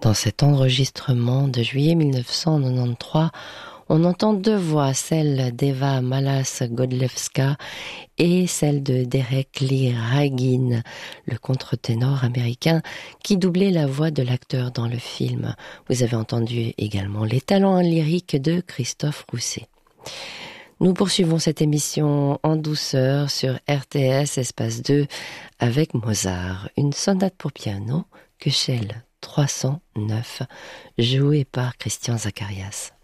Dans cet enregistrement de juillet 1993, on entend deux voix, celle d'Eva Malas-Godlewska et celle de Derek Lee Hagin, le contre-ténor américain qui doublait la voix de l'acteur dans le film. Vous avez entendu également les talents lyriques de Christophe Rousset. Nous poursuivons cette émission en douceur sur RTS Espace 2 avec Mozart, une sonate pour piano, Köchel 309, jouée par Christian Zacharias.